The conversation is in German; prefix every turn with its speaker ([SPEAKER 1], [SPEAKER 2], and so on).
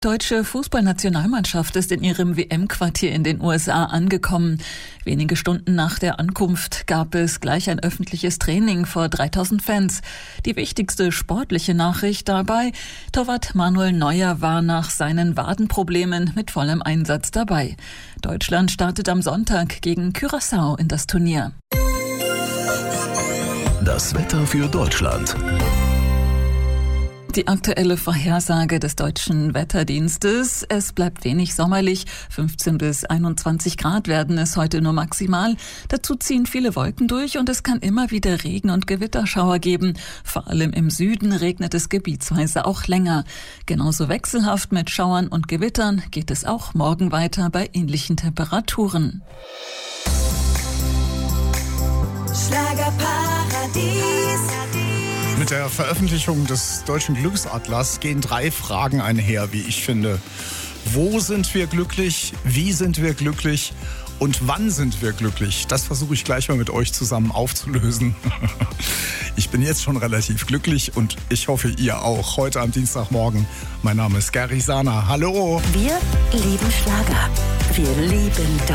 [SPEAKER 1] Deutsche Fußballnationalmannschaft ist in ihrem WM-Quartier in den USA angekommen. Wenige Stunden nach der Ankunft gab es gleich ein öffentliches Training vor 3000 Fans. Die wichtigste sportliche Nachricht dabei: Torwart Manuel Neuer war nach seinen Wadenproblemen mit vollem Einsatz dabei. Deutschland startet am Sonntag gegen Curaçao in das Turnier.
[SPEAKER 2] Das Wetter für Deutschland.
[SPEAKER 1] Die aktuelle Vorhersage des Deutschen Wetterdienstes: Es bleibt wenig sommerlich. 15 bis 21 Grad werden es heute nur maximal. Dazu ziehen viele Wolken durch und es kann immer wieder Regen- und Gewitterschauer geben. Vor allem im Süden regnet es gebietsweise auch länger. Genauso wechselhaft mit Schauern und Gewittern geht es auch morgen weiter bei ähnlichen Temperaturen.
[SPEAKER 3] Schlagerparadies.
[SPEAKER 4] Mit der Veröffentlichung des Deutschen Glücksatlas gehen 3 Fragen einher, wie ich finde. Wo sind wir glücklich? Wie sind wir glücklich? Und wann sind wir glücklich? Das versuche ich gleich mal mit euch zusammen aufzulösen. Ich bin jetzt schon relativ glücklich und ich hoffe, ihr auch. Heute am Dienstagmorgen. Mein Name ist Gary Sana. Hallo!
[SPEAKER 3] Wir lieben Schlager. Wir lieben